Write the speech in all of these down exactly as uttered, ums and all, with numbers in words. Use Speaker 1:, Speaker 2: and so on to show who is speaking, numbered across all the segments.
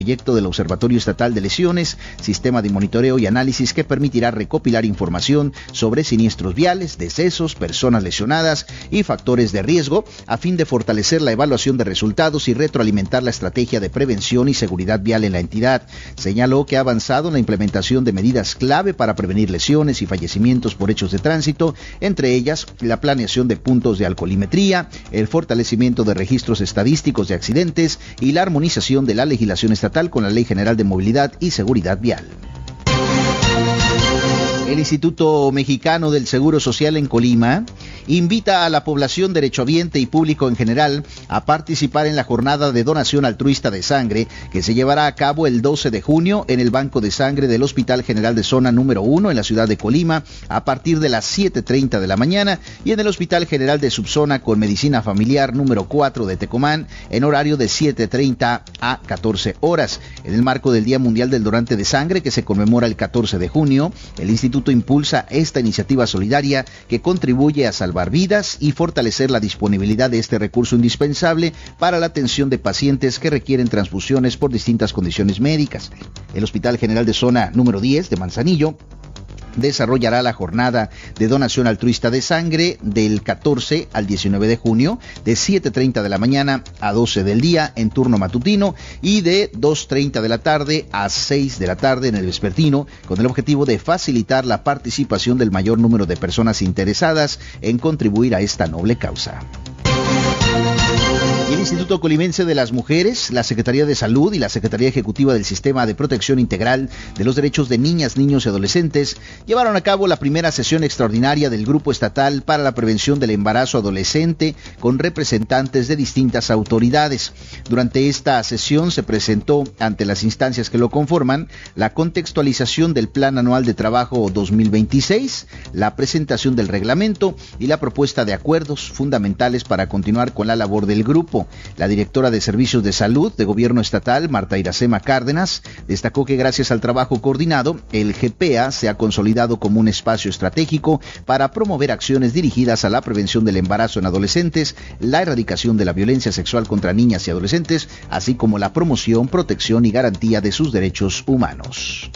Speaker 1: proyecto del Observatorio Estatal de Lesiones, sistema de monitoreo y análisis que permitirá recopilar información sobre siniestros viales, decesos, personas lesionadas y factores de riesgo, a fin de fortalecer la evaluación de resultados y retroalimentar la estrategia de prevención y seguridad vial en la entidad. Señaló que ha avanzado en la implementación de medidas clave para prevenir lesiones y fallecimientos por hechos de tránsito, entre ellas la planeación de puntos de alcoholimetría, el fortalecimiento de registros estadísticos de accidentes y la armonización de la legislación estatal con la Ley General de Movilidad y Seguridad Vial. El Instituto Mexicano del Seguro Social en Colima invita a la población derechohabiente y público en general a participar en la jornada de donación altruista de sangre que se llevará a cabo el doce de junio en el Banco de Sangre del Hospital General de Zona número uno en la ciudad de Colima a partir de las siete treinta de la mañana y en el Hospital General de Subzona con Medicina Familiar número cuatro de Tecomán en horario de siete treinta a catorce horas. En el marco del Día Mundial del Donante de Sangre que se conmemora el catorce de junio, el Instituto impulsa esta iniciativa solidaria que contribuye a salvar vidas y fortalecer la disponibilidad de este recurso indispensable para la atención de pacientes que requieren transfusiones por distintas condiciones médicas. El Hospital General de Zona número diez de Manzanillo desarrollará la jornada de donación altruista de sangre del catorce al diecinueve de junio, de siete treinta de la mañana a doce del día en turno matutino y de dos treinta de la tarde a seis de la tarde en el vespertino, con el objetivo de facilitar la participación del mayor número de personas interesadas en contribuir a esta noble causa. El Instituto Colimense de las Mujeres, la Secretaría de Salud y la Secretaría Ejecutiva del Sistema de Protección Integral de los Derechos de Niñas, Niños y Adolescentes llevaron a cabo la primera sesión extraordinaria del Grupo Estatal para la Prevención del Embarazo Adolescente con representantes de distintas autoridades. Durante esta sesión se presentó ante las instancias que lo conforman la contextualización del Plan Anual de Trabajo dos mil veintiséis, la presentación del reglamento y la propuesta de acuerdos fundamentales para continuar con la labor del grupo. La directora de Servicios de Salud de Gobierno Estatal, Marta Iracema Cárdenas, destacó que gracias al trabajo coordinado, el G P A se ha consolidado como un espacio estratégico para promover acciones dirigidas a la prevención del embarazo en adolescentes, la erradicación de la violencia sexual contra niñas y adolescentes, así como la promoción, protección y garantía de sus derechos humanos.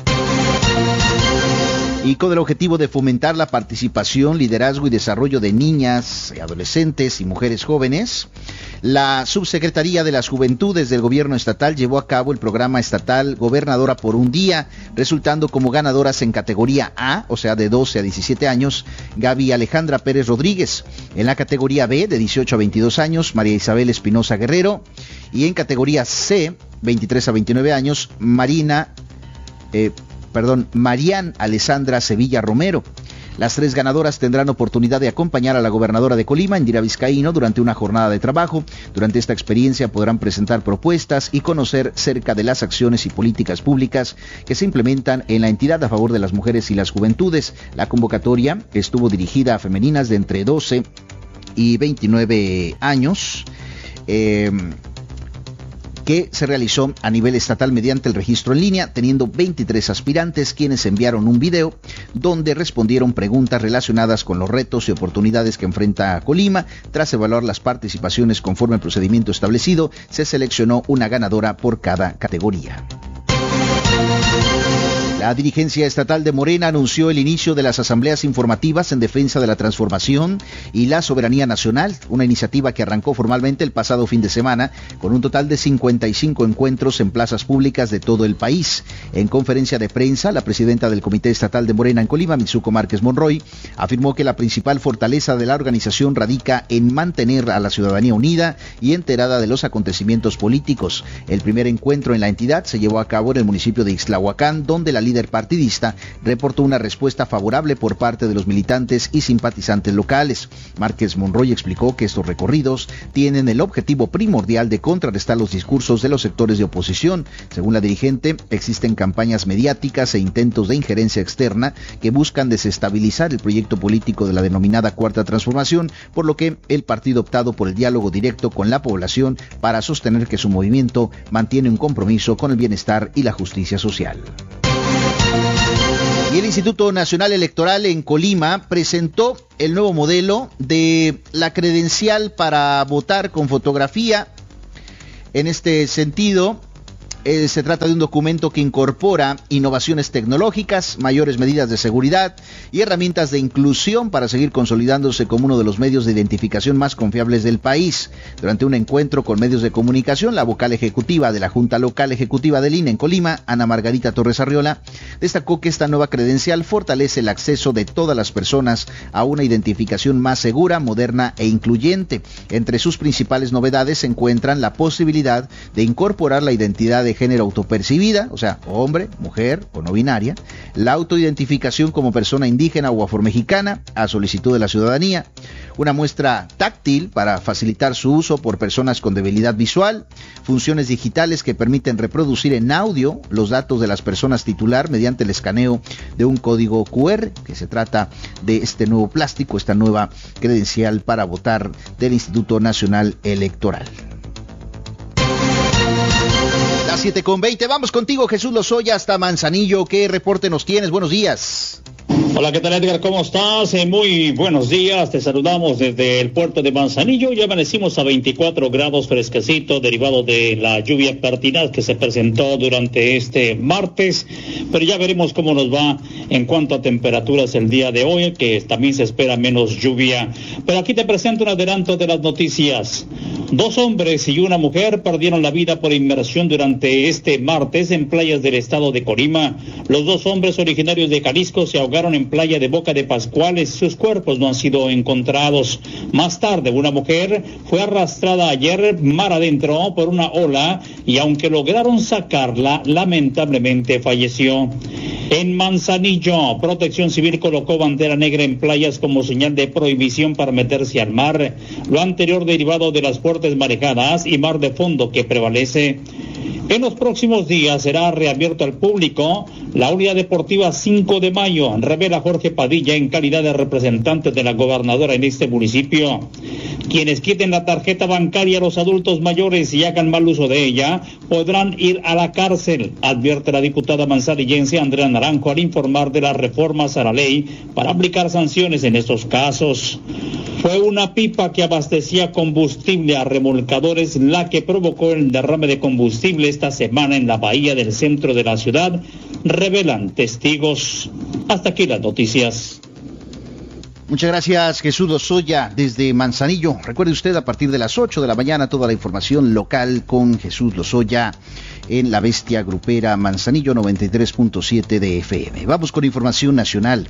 Speaker 1: Y con el objetivo de fomentar la participación, liderazgo y desarrollo de niñas, adolescentes y mujeres jóvenes, la Subsecretaría de las Juventudes del Gobierno Estatal llevó a cabo el programa estatal Gobernadora por un Día, resultando como ganadoras en categoría A, o sea de doce a diecisiete años, Gaby Alejandra Pérez Rodríguez; en la categoría B, de dieciocho a veintidós años, María Isabel Espinosa Guerrero; y en categoría C, veintitrés a veintinueve años, Marina... Eh, Perdón, Marian Alessandra Sevilla Romero. Las tres ganadoras tendrán oportunidad de acompañar a la gobernadora de Colima, Indira Vizcaíno, durante una jornada de trabajo. Durante esta experiencia podrán presentar propuestas y conocer cerca de las acciones y políticas públicas que se implementan en la entidad a favor de las mujeres y las juventudes. La convocatoria estuvo dirigida a femeninas de entre doce y veintinueve años. Eh, que se realizó a nivel estatal mediante el registro en línea, teniendo veintitrés aspirantes quienes enviaron un video donde respondieron preguntas relacionadas con los retos y oportunidades que enfrenta Colima. Tras evaluar las participaciones conforme al procedimiento establecido, se seleccionó una ganadora por cada categoría. La dirigencia estatal de Morena anunció el inicio de las asambleas informativas en defensa de la transformación y la soberanía nacional, una iniciativa que arrancó formalmente el pasado fin de semana con un total de cincuenta y cinco encuentros en plazas públicas de todo el país. En conferencia de prensa, la presidenta del Comité Estatal de Morena en Colima, Mitsuko Márquez Monroy, afirmó que la principal fortaleza de la organización radica en mantener a la ciudadanía unida y enterada de los acontecimientos políticos. El primer encuentro en la entidad se llevó a cabo en el municipio de Ixtlahuacán, donde la líder partidista reportó una respuesta favorable por parte de los militantes y simpatizantes locales. Márquez Monroy explicó que estos recorridos tienen el objetivo primordial de contrarrestar los discursos de los sectores de oposición. Según la dirigente, existen campañas mediáticas e intentos de injerencia externa que buscan desestabilizar el proyecto político de la denominada Cuarta Transformación, por lo que el partido ha optado por el diálogo directo con la población para sostener que su movimiento mantiene un compromiso con el bienestar y la justicia social. Y el Instituto Nacional Electoral en Colima presentó el nuevo modelo de la credencial para votar con fotografía. En este sentido, Eh, se trata de un documento que incorpora innovaciones tecnológicas, mayores medidas de seguridad y herramientas de inclusión para seguir consolidándose como uno de los medios de identificación más confiables del país. Durante un encuentro con medios de comunicación, la vocal ejecutiva de la Junta Local Ejecutiva del I N E en Colima, Ana Margarita Torres Arriola, destacó que esta nueva credencial fortalece el acceso de todas las personas a una identificación más segura, moderna e incluyente. Entre sus principales novedades se encuentran la posibilidad de incorporar la identidad de género autopercibida, o sea, hombre, mujer o no binaria, la autoidentificación como persona indígena o afromexicana a solicitud de la ciudadanía, una muestra táctil para facilitar su uso por personas con debilidad visual, funciones digitales que permiten reproducir en audio los datos de las personas titular mediante el escaneo de un código cu erre, que se trata de este nuevo plástico, esta nueva credencial para votar del Instituto Nacional Electoral. Las siete con veinte, vamos contigo Jesús Lozoya hasta Manzanillo. ¿Qué reporte nos tienes? Buenos días.
Speaker 2: Hola, ¿qué tal Edgar? ¿Cómo estás? Eh, muy buenos días, te saludamos desde el puerto de Manzanillo. Ya amanecimos a veinticuatro grados fresquecito, derivado de la lluvia pertinaz que se presentó durante este martes, pero ya veremos cómo nos va en cuanto a temperaturas el día de hoy, que también se espera menos lluvia. Pero aquí te presento un adelanto de las noticias. Dos hombres y una mujer perdieron la vida por inmersión durante este martes en playas del estado de Colima. Los dos hombres originarios de Jalisco se ahogaron en playa de Boca de Pascuales. Sus cuerpos no han sido encontrados. Más tarde, una mujer fue arrastrada ayer mar adentro por una ola y aunque lograron sacarla, lamentablemente falleció. En Manzanillo, Protección Civil colocó bandera negra en playas como señal de prohibición para meterse al mar. Lo anterior derivado de las fuertes marejadas y mar de fondo que prevalece. En los próximos días será reabierto al público la unidad deportiva cinco de mayo, revela Jorge Padilla en calidad de representante de la gobernadora en este municipio. Quienes quiten la tarjeta bancaria a los adultos mayores y hagan mal uso de ella podrán ir a la cárcel, advierte la diputada manzanillense Andrea Naranjo al informar de las reformas a la ley para aplicar sanciones en estos casos. Fue una pipa que abastecía combustible a remolcadores la que provocó el derrame de combustible esta semana en la bahía del centro de la ciudad, revelan testigos. Hasta aquí las noticias.
Speaker 1: Muchas gracias Jesús Lozoya desde Manzanillo. Recuerde usted, a partir de las ocho de la mañana toda la información local con Jesús Lozoya en La Bestia Grupera Manzanillo noventa y tres punto siete de F M. Vamos con información nacional.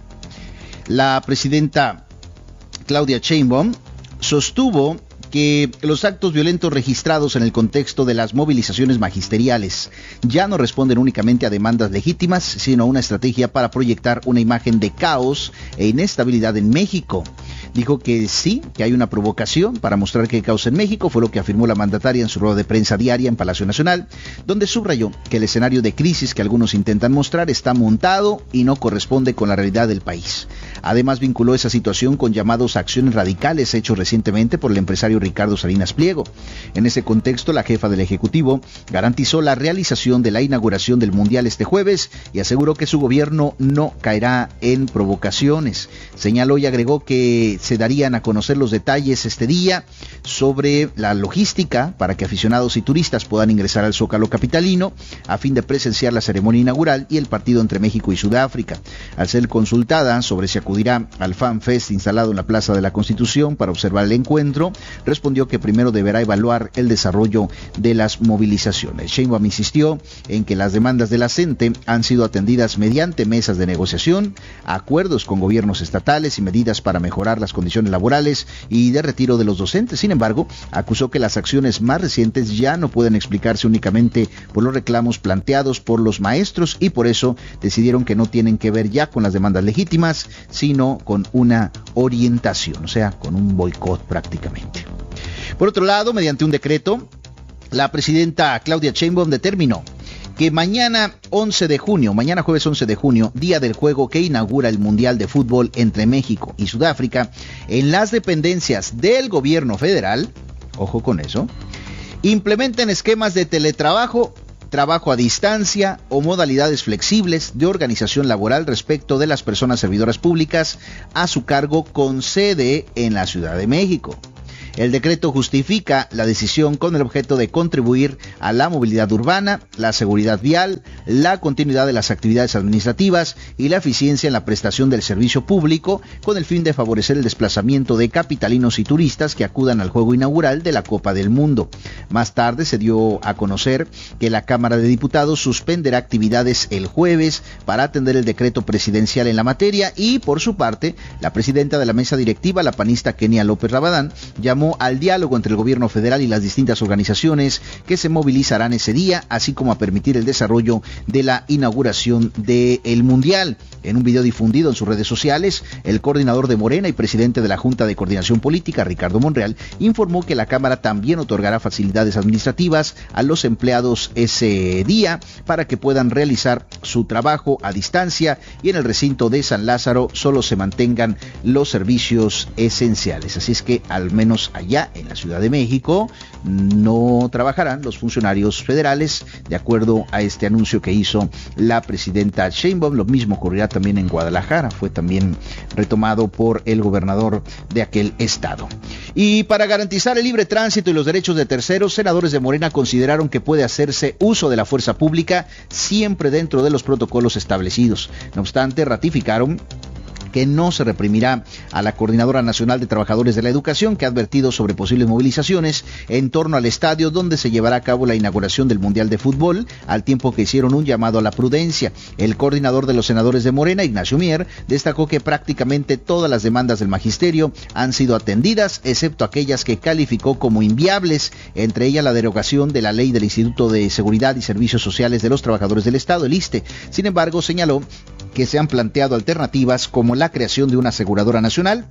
Speaker 1: La presidenta Claudia Sheinbaum sostuvo que los actos violentos registrados en el contexto de las movilizaciones magisteriales ya no responden únicamente a demandas legítimas, sino a una estrategia para proyectar una imagen de caos e inestabilidad en México. Dijo que sí, que hay una provocación para mostrar que hay caos en México, fue lo que afirmó la mandataria en su rueda de prensa diaria en Palacio Nacional, donde subrayó que el escenario de crisis que algunos intentan mostrar está montado y no corresponde con la realidad del país. Además, vinculó esa situación con llamados a acciones radicales hechos recientemente por el empresario Ricardo Salinas Pliego. En ese contexto, la jefa del Ejecutivo garantizó la realización de la inauguración del Mundial este jueves y aseguró que su gobierno no caerá en provocaciones. Señaló y agregó que se darían a conocer los detalles este día sobre la logística para que aficionados y turistas puedan ingresar al Zócalo capitalino a fin de presenciar la ceremonia inaugural y el partido entre México y Sudáfrica. Al ser consultada sobre si acudirá al Fan Fest instalado en la Plaza de la Constitución para observar el encuentro, respondió que primero deberá evaluar el desarrollo de las movilizaciones. Sheinbaum insistió en que las demandas de la CENTE han sido atendidas mediante mesas de negociación, acuerdos con gobiernos estatales y medidas para mejorar las condiciones laborales y de retiro de los docentes. Sin embargo, acusó que las acciones más recientes ya no pueden explicarse únicamente por los reclamos planteados por los maestros y por eso decidieron que no tienen que ver ya con las demandas legítimas, sino con una orientación, o sea, con un boicot prácticamente. Por otro lado, mediante un decreto, la presidenta Claudia Sheinbaum determinó que mañana once de junio, mañana jueves once de junio, día del juego que inaugura el Mundial de Fútbol entre México y Sudáfrica, en las dependencias del gobierno federal, ojo con eso, implementen esquemas de teletrabajo, trabajo a distancia o modalidades flexibles de organización laboral respecto de las personas servidoras públicas a su cargo con sede en la Ciudad de México. El decreto justifica la decisión con el objeto de contribuir a la movilidad urbana, la seguridad vial, la continuidad de las actividades administrativas y la eficiencia en la prestación del servicio público, con el fin de favorecer el desplazamiento de capitalinos y turistas que acudan al juego inaugural de la Copa del Mundo. Más tarde se dio a conocer que la Cámara de Diputados suspenderá actividades el jueves para atender el decreto presidencial en la materia y, por su parte, la presidenta de la mesa directiva, la panista Kenia López Rabadán, llamó al diálogo entre el gobierno federal y las distintas organizaciones que se movilizarán ese día, así como a permitir el desarrollo de la inauguración del Mundial. En un video difundido en sus redes sociales, el coordinador de Morena y presidente de la Junta de Coordinación Política, Ricardo Monreal, informó que la Cámara también otorgará facilidades administrativas a los empleados ese día para que puedan realizar su trabajo a distancia y en el recinto de San Lázaro solo se mantengan los servicios esenciales. Así es que al menos allá en la Ciudad de México no trabajarán los funcionarios federales, de acuerdo a este anuncio que hizo la presidenta Sheinbaum. Lo mismo ocurrirá también en Guadalajara, fue también retomado por el gobernador de aquel estado. Y para garantizar el libre tránsito y los derechos de terceros, senadores de Morena consideraron que puede hacerse uso de la fuerza pública siempre dentro de los protocolos establecidos. No obstante, ratificaron que no se reprimirá a la Coordinadora Nacional de Trabajadores de la Educación, que ha advertido sobre posibles movilizaciones en torno al estadio donde se llevará a cabo la inauguración del Mundial de Fútbol, al tiempo que hicieron un llamado a la prudencia. El coordinador de los senadores de Morena, Ignacio Mier, destacó que prácticamente todas las demandas del magisterio han sido atendidas, excepto aquellas que calificó como inviables, entre ellas la derogación de la ley del Instituto de Seguridad y Servicios Sociales de los Trabajadores del Estado, el I S S S T E. Sin embargo, señaló que se han planteado alternativas como la creación de una aseguradora nacional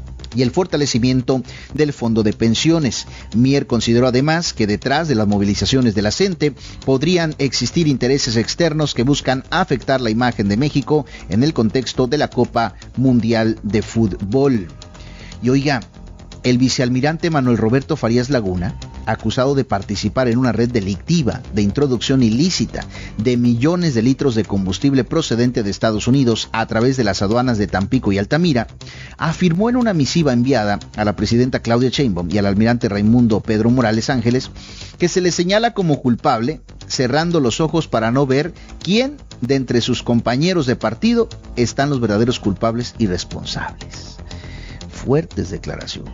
Speaker 1: y el fortalecimiento del fondo de pensiones. Mier consideró además que detrás de las movilizaciones de la C E N T E podrían existir intereses externos que buscan afectar la imagen de México en el contexto de la Copa Mundial de Fútbol. Y oiga, el vicealmirante Manuel Roberto Farías Laguna, acusado de participar en una red delictiva de introducción ilícita de millones de litros de combustible procedente de Estados Unidos a través de las aduanas de Tampico y Altamira, afirmó en una misiva enviada a la presidenta Claudia Sheinbaum y al almirante Raimundo Pedro Morales Ángeles que se le señala como culpable, cerrando los ojos para no ver quién de entre sus compañeros de partido están los verdaderos culpables y responsables. Fuertes declaraciones.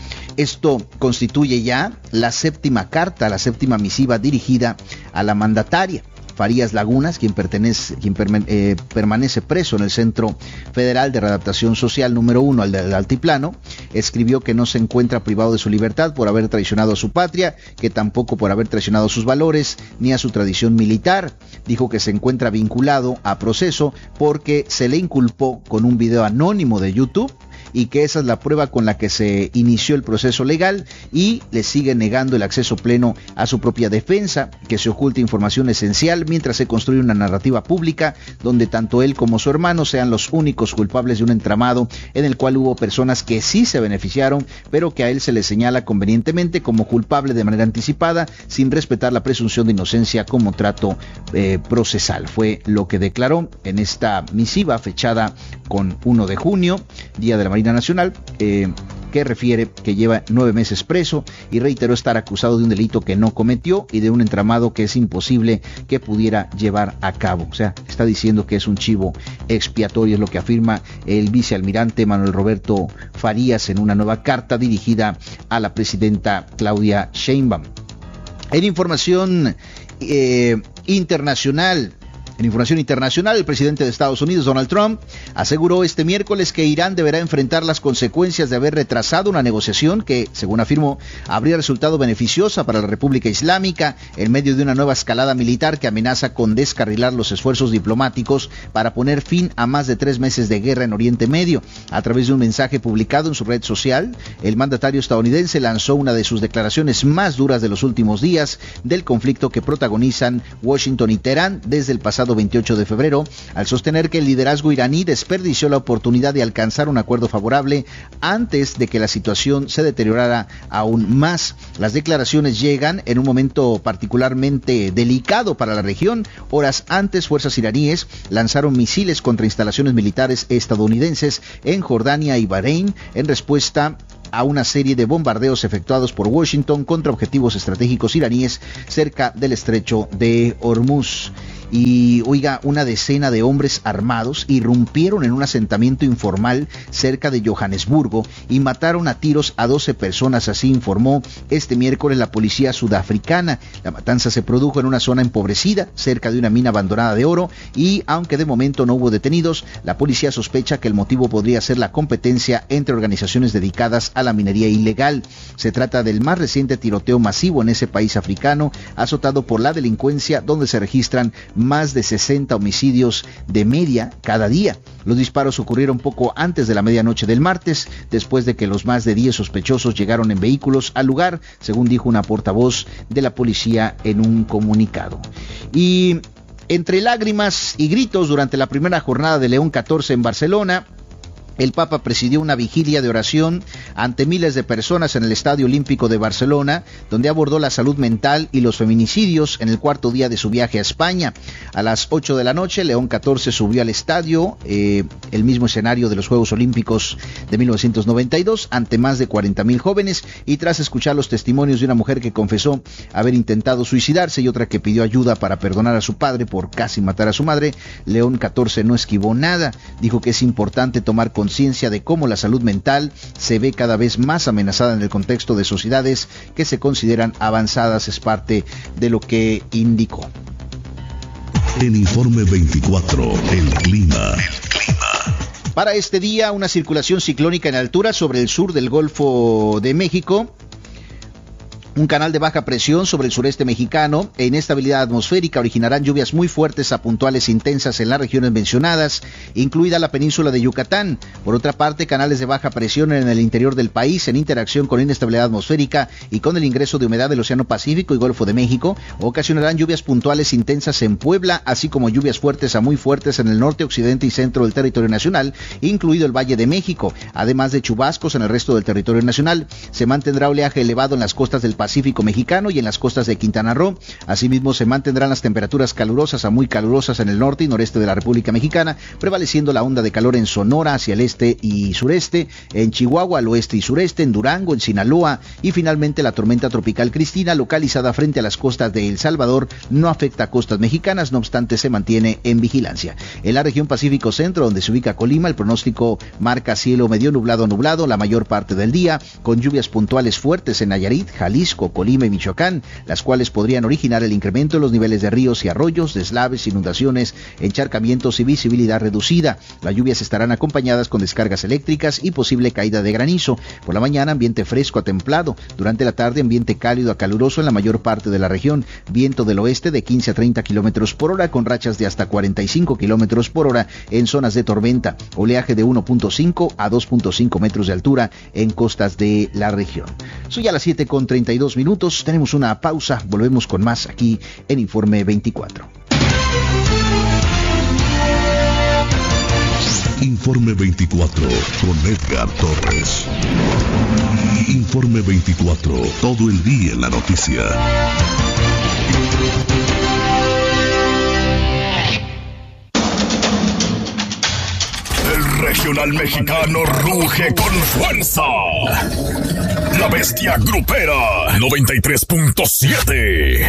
Speaker 1: Esto constituye ya la séptima carta, la séptima misiva dirigida a la mandataria. Farías Lagunas, quien, pertenece, quien perme, eh, permanece preso en el Centro Federal de Readaptación Social número uno, al del Altiplano, escribió que no se encuentra privado de su libertad por haber traicionado a su patria, que tampoco por haber traicionado sus valores ni a su tradición militar. Dijo que se encuentra vinculado a proceso porque se le inculpó con un video anónimo de YouTube y que esa es la prueba con la que se inició el proceso legal y le sigue negando el acceso pleno a su propia defensa, que se oculta información esencial mientras se construye una narrativa pública donde tanto él como su hermano sean los únicos culpables de un entramado en el cual hubo personas que sí se beneficiaron, pero que a él se le señala convenientemente como culpable de manera anticipada, sin respetar la presunción de inocencia como trato eh, procesal. Fue lo que declaró en esta misiva fechada con uno de junio, Día de la Marina Nacional, eh, que refiere que lleva nueve meses preso y reiteró estar acusado de un delito que no cometió y de un entramado que es imposible que pudiera llevar a cabo. O sea, está diciendo que es un chivo expiatorio, es lo que afirma el vicealmirante Manuel Roberto Farías en una nueva carta dirigida a la presidenta Claudia Sheinbaum. En información eh, internacional, En información internacional, el presidente de Estados Unidos, Donald Trump, aseguró este miércoles que Irán deberá enfrentar las consecuencias de haber retrasado una negociación que, según afirmó, habría resultado beneficiosa para la República Islámica en medio de una nueva escalada militar que amenaza con descarrilar los esfuerzos diplomáticos para poner fin a más de tres meses de guerra en Oriente Medio. A través de un mensaje publicado en su red social, el mandatario estadounidense lanzó una de sus declaraciones más duras de los últimos días del conflicto que protagonizan Washington y Teherán desde el pasado veintiocho de febrero, al sostener que el liderazgo iraní desperdició la oportunidad de alcanzar un acuerdo favorable antes de que la situación se deteriorara aún más. Las declaraciones llegan en un momento particularmente delicado para la región. Horas antes, fuerzas iraníes lanzaron misiles contra instalaciones militares estadounidenses en Jordania y Bahrein en respuesta a una serie de bombardeos efectuados por Washington contra objetivos estratégicos iraníes cerca del estrecho de Hormuz. Y oiga, una decena de hombres armados irrumpieron en un asentamiento informal cerca de Johannesburgo y mataron a tiros a doce personas, así informó este miércoles la policía sudafricana. La matanza se produjo en una zona empobrecida cerca de una mina abandonada de oro y, aunque de momento no hubo detenidos, la policía sospecha que el motivo podría ser la competencia entre organizaciones dedicadas a la minería ilegal. Se trata del más reciente tiroteo masivo en ese país africano, azotado por la delincuencia, donde se registran más de sesenta homicidios de media cada día. Los disparos ocurrieron poco antes de la medianoche del martes, después de que los más de diez sospechosos llegaron en vehículos al lugar, según dijo una portavoz de la policía en un comunicado. Y entre lágrimas y gritos durante la primera jornada de León catorce en Barcelona, el Papa presidió una vigilia de oración ante miles de personas en el Estadio Olímpico de Barcelona, donde abordó la salud mental y los feminicidios en el cuarto día de su viaje a España. A las ocho de la noche, León catorce subió al estadio, eh, el mismo escenario de los Juegos Olímpicos de mil novecientos noventa y dos, ante más de cuarenta mil jóvenes, y tras escuchar los testimonios de una mujer que confesó haber intentado suicidarse y otra que pidió ayuda para perdonar a su padre por casi matar a su madre, León catorce no esquivó nada. Dijo que es importante tomar conciencia conciencia de cómo la salud mental se ve cada vez más amenazada en el contexto de sociedades que se consideran avanzadas. Es parte de lo que indicó.
Speaker 3: En Informe veinticuatro, el clima. El clima.
Speaker 1: Para este día, una circulación ciclónica en altura sobre el sur del Golfo de México, un canal de baja presión sobre el sureste mexicano e inestabilidad atmosférica originarán lluvias muy fuertes a puntuales intensas en las regiones mencionadas, incluida la península de Yucatán. Por otra parte, canales de baja presión en el interior del país, en interacción con inestabilidad atmosférica y con el ingreso de humedad del Océano Pacífico y Golfo de México, ocasionarán lluvias puntuales intensas en Puebla, así como lluvias fuertes a muy fuertes en el norte, occidente y centro del territorio nacional, incluido el Valle de México, además de chubascos en el resto del territorio nacional. Se mantendrá oleaje elevado en las costas del Pacífico Pacífico mexicano y en las costas de Quintana Roo. Asimismo, se mantendrán las temperaturas calurosas a muy calurosas en el norte y noreste de la República Mexicana, prevaleciendo la onda de calor en Sonora hacia el este y sureste, en Chihuahua al oeste y sureste, en Durango, en Sinaloa, y finalmente la tormenta tropical Cristina, localizada frente a las costas de El Salvador, no afecta a costas mexicanas, no obstante se mantiene en vigilancia. En la región Pacífico Centro, donde se ubica Colima, el pronóstico marca cielo medio nublado nublado la mayor parte del día, con lluvias puntuales fuertes en Nayarit, Jalisco, Colima y Michoacán, las cuales podrían originar el incremento de los niveles de ríos y arroyos, deslaves, inundaciones, encharcamientos y visibilidad reducida. Las lluvias estarán acompañadas con descargas eléctricas y posible caída de granizo. Por la mañana, ambiente fresco a templado. Durante la tarde, ambiente cálido a caluroso en la mayor parte de la región. Viento del oeste de quince a treinta kilómetros por hora, con rachas de hasta cuarenta y cinco kilómetros por hora en zonas de tormenta. Oleaje de uno punto cinco a dos punto cinco metros de altura en costas de la región. Soy a las siete con treinta y dos minutos, tenemos una pausa, volvemos con más aquí en Informe veinticuatro.
Speaker 3: Informe veinticuatro con Edgar Torres. Informe veinticuatro, todo el día en la noticia. El regional mexicano ruge con fuerza. La bestia grupera noventa y tres punto siete.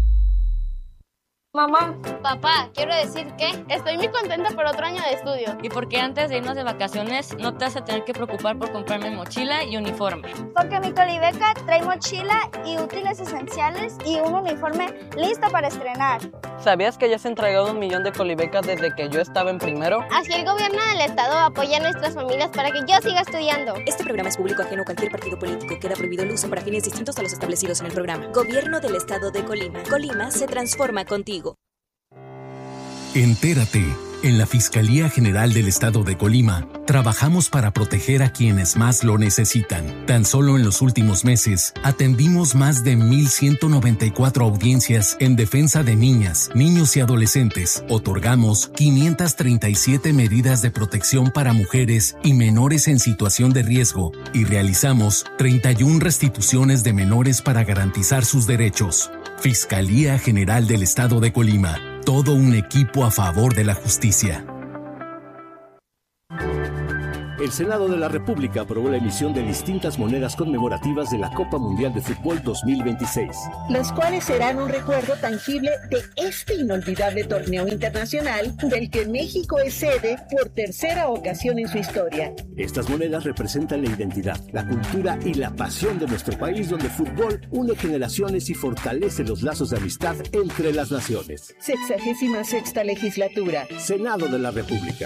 Speaker 4: Mamá, papá, quiero decir que estoy muy contenta por otro año de estudio.
Speaker 5: Y porque antes de irnos de vacaciones no te vas a tener que preocupar por comprarme mochila y uniforme.
Speaker 6: Porque mi Colibeca trae mochila y útiles esenciales y un uniforme listo para estrenar.
Speaker 7: ¿Sabías que ya se han entregado un millón de Colibecas desde que yo estaba en primero?
Speaker 4: Así el gobierno del estado apoya a nuestras familias para que yo siga estudiando.
Speaker 8: Este programa es público ajeno a cualquier partido político. Queda prohibido el uso para fines distintos a los establecidos en el programa. Gobierno del estado de Colima. Colima se transforma contigo.
Speaker 9: Entérate. En la Fiscalía General del Estado de Colima, trabajamos para proteger a quienes más lo necesitan. Tan solo en los últimos meses, atendimos más de mil ciento noventa y cuatro audiencias en defensa de niñas, niños y adolescentes. Otorgamos quinientas treinta y siete medidas de protección para mujeres y menores en situación de riesgo y realizamos treinta y una restituciones de menores para garantizar sus derechos. Fiscalía General del Estado de Colima. Todo un equipo a favor de la justicia.
Speaker 10: El Senado de la República aprobó la emisión de distintas monedas conmemorativas de la Copa Mundial de Fútbol dos mil veintiséis.
Speaker 11: Las cuales serán un recuerdo tangible de este inolvidable torneo internacional del que México es sede por tercera ocasión en su historia.
Speaker 10: Estas monedas representan la identidad, la cultura y la pasión de nuestro país, donde el fútbol une generaciones y fortalece los lazos de amistad entre las naciones.
Speaker 11: Sexagésima sexta legislatura.
Speaker 10: Senado de la República.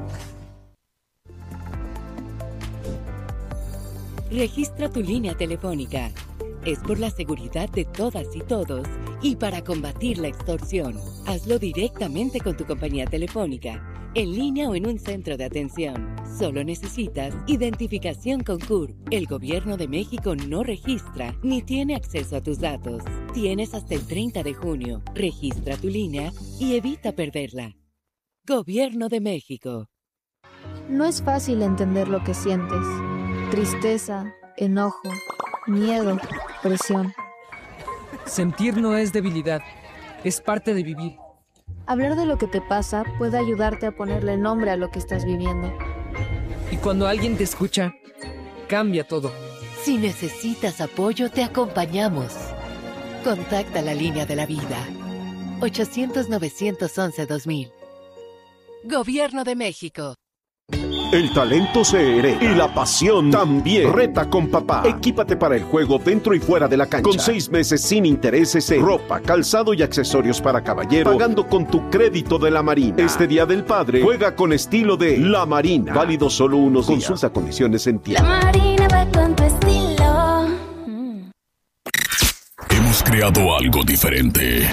Speaker 12: Registra tu línea telefónica. Es por la seguridad de todas y todos y para combatir la extorsión. Hazlo directamente con tu compañía telefónica, en línea o en un centro de atención. Solo necesitas identificación con C U R. El Gobierno de México no registra ni tiene acceso a tus datos. Tienes hasta el treinta de junio. Registra tu línea y evita perderla. Gobierno de México.
Speaker 13: No es fácil entender lo que sientes. Tristeza, enojo, miedo, presión.
Speaker 14: Sentir no es debilidad, es parte de vivir.
Speaker 13: Hablar de lo que te pasa puede ayudarte a ponerle nombre a lo que estás viviendo.
Speaker 14: Y cuando alguien te escucha, cambia todo.
Speaker 12: Si necesitas apoyo, te acompañamos. Contacta la línea de la vida. ochocientos, novecientos once, dos mil. Gobierno de México.
Speaker 15: El talento se hereda y la pasión también. Reta con papá. Equípate para el juego dentro y fuera de la cancha. Con seis meses sin intereses en ropa, calzado y accesorios para caballero, pagando con tu crédito de La Marina. Este Día del Padre, juega con estilo de La Marina. Válido solo unos días. Consulta condiciones en tienda.
Speaker 16: La Marina va con tu estilo. Mm.
Speaker 3: Hemos creado algo diferente.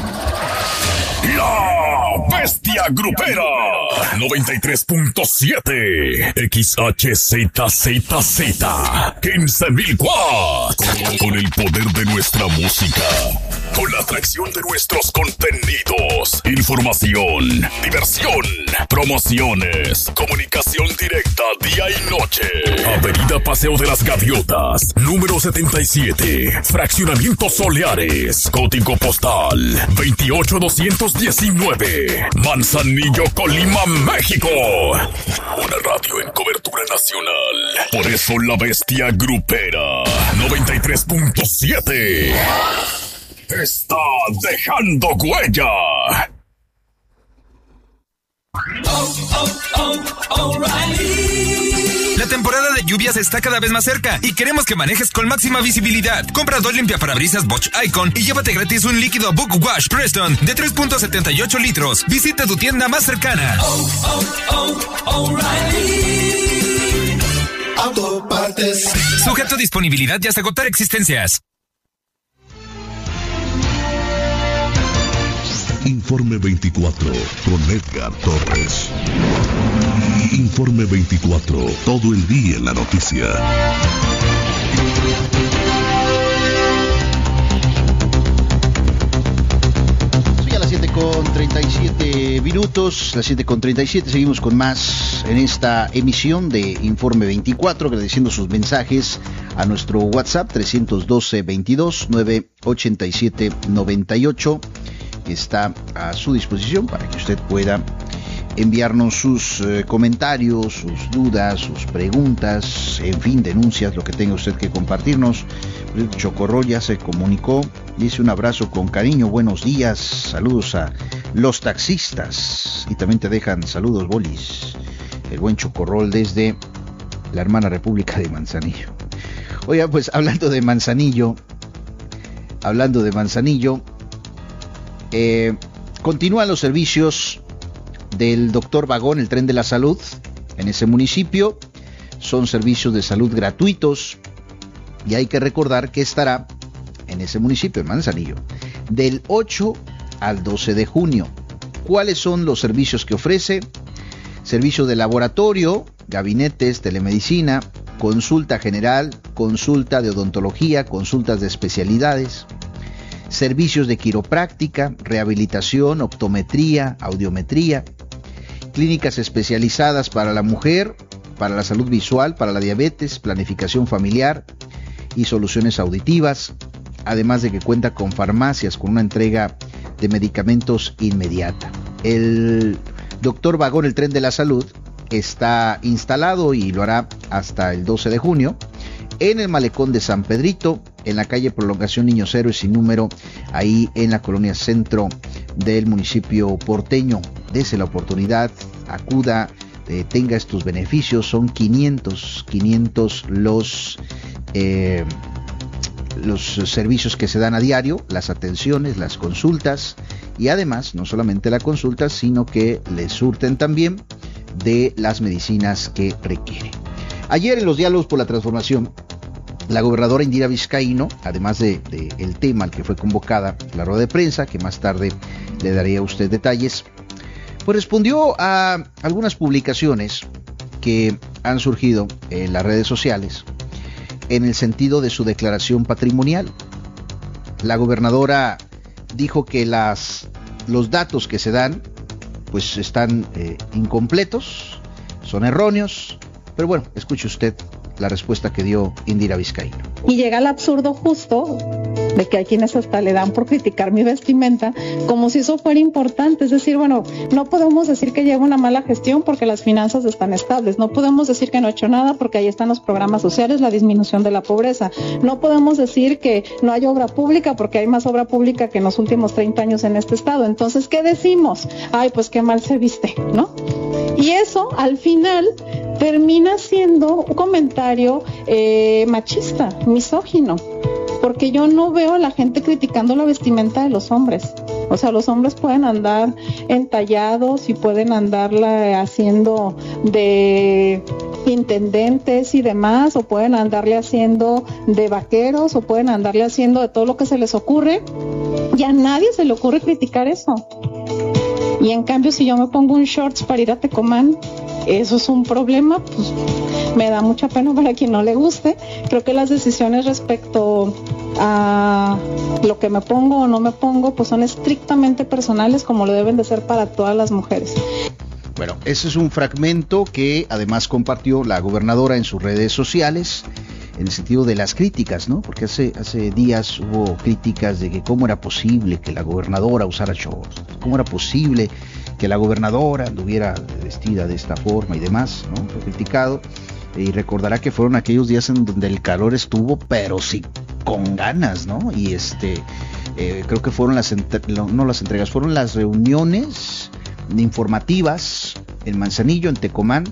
Speaker 3: La Bestia Grupera noventa y tres punto siete X H Z Z Z quince mil watts. Con el poder de nuestra música, con la atracción de nuestros contenidos, información, diversión, promociones, comunicación directa día y noche. Avenida Paseo de las Gaviotas, número setenta y siete, Fraccionamiento Soleares, código postal veintiocho doscientos diecinueve, Manzanillo, Colima, México. Una radio en cobertura nacional. Por eso la Bestia Grupera noventa y tres punto siete está dejando huella.
Speaker 17: Oh, oh, oh, O'Reilly. La temporada de lluvias está cada vez más cerca y queremos que manejes con máxima visibilidad. Compra dos limpiaparabrisas Bosch Icon y llévate gratis un líquido Book Wash Preston de tres punto setenta y ocho litros. Visita tu tienda más cercana. Oh, oh, oh, O'Reilly Autopartes. Sujeto a disponibilidad y hasta agotar existencias.
Speaker 3: Informe veinticuatro con Edgar Torres. Informe veinticuatro, todo el día en la noticia.
Speaker 1: Soy a las siete con treinta y siete minutos, las siete con treinta y siete, seguimos con más en esta emisión de Informe veinticuatro, agradeciendo sus mensajes a nuestro WhatsApp trescientos doce, veintidós, novecientos ochenta y siete, noventa y ocho. Está a su disposición para que usted pueda enviarnos sus eh, comentarios, sus dudas, sus preguntas, en fin, denuncias, lo que tenga usted que compartirnos. Chocorrol ya se comunicó, dice: un abrazo con cariño, buenos días, saludos a los taxistas, y también te dejan saludos, Bolis, el buen Chocorrol desde la hermana República de Manzanillo. Oiga, pues hablando de Manzanillo, hablando de Manzanillo, Eh, continúan los servicios del doctor Vagón, el tren de la salud, en ese municipio. Son servicios de salud gratuitos y hay que recordar que estará en ese municipio, en Manzanillo, del ocho al doce de junio. ¿Cuáles son los servicios que ofrece? Servicios de laboratorio, gabinetes, telemedicina, consulta general, consulta de odontología, consultas de especialidades, servicios de quiropráctica, rehabilitación, optometría, audiometría, clínicas especializadas para la mujer, para la salud visual, para la diabetes, planificación familiar y soluciones auditivas, además de que cuenta con farmacias con una entrega de medicamentos inmediata. El doctor Vagón, el tren de la salud, está instalado y lo hará hasta el doce de junio en el malecón de San Pedrito, en la calle Prolongación Niños Héroes sin número, ahí en la colonia centro del municipio porteño. Dese la oportunidad, acuda, eh, tenga estos beneficios. Son quinientos los eh, los servicios que se dan a diario, las atenciones, las consultas, y además no solamente la consulta, sino que le surten también de las medicinas que requiere. Ayer en los diálogos por la transformación, la gobernadora Indira Vizcaíno, además de, de el tema al que fue convocada la rueda de prensa, que más tarde le daré a usted detalles, pues respondió a algunas publicaciones que han surgido en las redes sociales en el sentido de su declaración patrimonial. La gobernadora dijo que las, los datos que se dan pues están eh, incompletos, son erróneos, pero bueno, escuche usted la respuesta que dio Indira Vizcaíno.
Speaker 18: Y llega al absurdo justo de que hay quienes hasta le dan por criticar mi vestimenta, como si eso fuera importante. Es decir, bueno, no podemos decir que lleva una mala gestión porque las finanzas están estables, no podemos decir que no he hecho nada porque ahí están los programas sociales, la disminución de la pobreza, no podemos decir que no hay obra pública porque hay más obra pública que en los últimos treinta años en este estado. Entonces, ¿qué decimos? Ay, pues qué mal se viste, ¿no? Y eso, al final, termina siendo un comentario eh, machista, misógino, porque yo no veo a la gente criticando la vestimenta de los hombres. O sea, los hombres pueden andar entallados y pueden andarla haciendo de intendentes y demás, o pueden andarle haciendo de vaqueros, o pueden andarle haciendo de todo lo que se les ocurre, y a nadie se le ocurre criticar eso. Y en cambio, si yo me pongo un shorts para ir a Tecomán, eso es un problema, pues me da mucha pena para quien no le guste. Creo que las decisiones respecto a lo que me pongo o no me pongo, pues son estrictamente personales, como lo deben de ser para todas las mujeres.
Speaker 1: Bueno, ese es un fragmento que además compartió la gobernadora en sus redes sociales, en el sentido de las críticas, ¿no? Porque hace, hace días hubo críticas de que cómo era posible que la gobernadora usara shorts, cómo era posible que la gobernadora anduviera vestida de esta forma y demás, ¿no? Fue criticado, y recordará que fueron aquellos días en donde el calor estuvo, pero sí con ganas, ¿no? Y este, eh, creo que fueron las, no las entregas, fueron las reuniones informativas en Manzanillo, en Tecomán,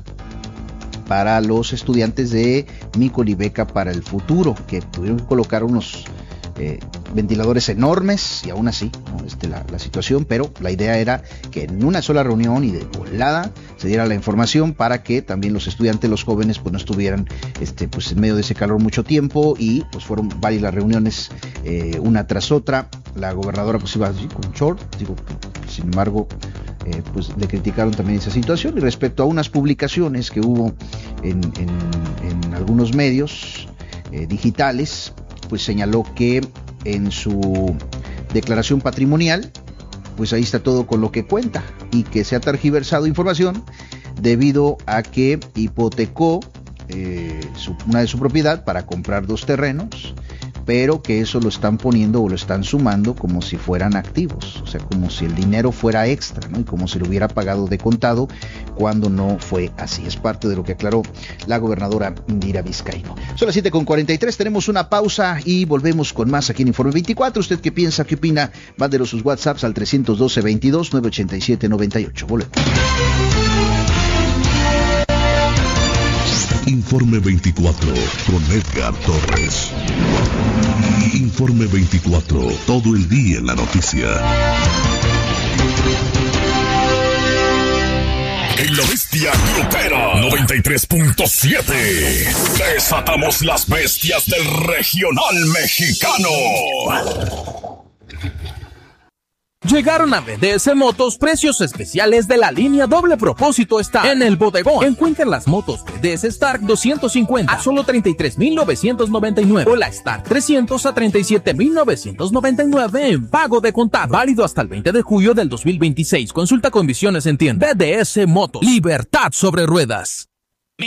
Speaker 1: para los estudiantes de Mi Colibeca para el Futuro, que tuvieron que colocar unos eh, ventiladores enormes, y aún así, ¿no? este, la, la situación, pero la idea era que en una sola reunión y de volada se diera la información para que también los estudiantes, los jóvenes, pues no estuvieran este, pues en medio de ese calor mucho tiempo, y pues fueron varias las reuniones, eh, una tras otra. La gobernadora pues iba así con short, digo, sin embargo, Eh, pues le criticaron también esa situación. Y respecto a unas publicaciones que hubo en, en, en algunos medios eh, digitales, pues señaló que en su declaración patrimonial, pues ahí está todo con lo que cuenta, y que se ha tergiversado información debido a que hipotecó eh, su, una de su propiedad para comprar dos terrenos, pero que eso lo están poniendo o lo están sumando como si fueran activos, o sea, como si el dinero fuera extra, ¿no? Y como si lo hubiera pagado de contado, cuando no fue así. Es parte de lo que aclaró la gobernadora Indira Vizcaíno. Son las siete con cuarenta y tres, tenemos una pausa y volvemos con más aquí en Informe veinticuatro. ¿Usted qué piensa, qué opina? Mándenos sus WhatsApps al trescientos doce, veintidós, novecientos ochenta y siete, noventa y ocho. Volvemos.
Speaker 3: Informe veinticuatro con Edgar Torres. Informe veinticuatro, todo el día en la noticia. En la bestia grupera noventa y tres punto siete desatamos las bestias del regional mexicano.
Speaker 19: Llegaron a B D S Motos precios especiales de la línea doble propósito Stark en el bodegón. Encuentren las motos B D S Stark doscientos cincuenta a solo treinta y tres mil novecientos noventa y nueve o la Stark trescientos a treinta y siete mil novecientos noventa y nueve en pago de contado. Válido hasta el veinte de julio del dos mil veintiséis. Consulta condiciones en tienda. B D S Motos. Libertad sobre ruedas.